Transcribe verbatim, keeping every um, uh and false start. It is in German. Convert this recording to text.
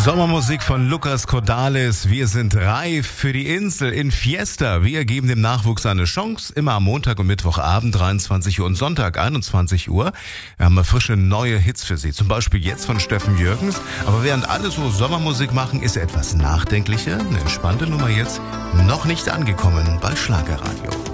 Sommermusik von Lucas Cordalis. Wir sind reif für die Insel in Fiesta. Wir geben dem Nachwuchs eine Chance. Immer am Montag und Mittwochabend dreiundzwanzig Uhr und Sonntag einundzwanzig Uhr. Wir haben frische neue Hits für Sie. Zum Beispiel jetzt von Steffen Jürgens. Aber während alle so Sommermusik machen, ist er etwas nachdenklicher. Eine entspannte Nummer jetzt. Noch nicht angekommen bei Schlagerradio.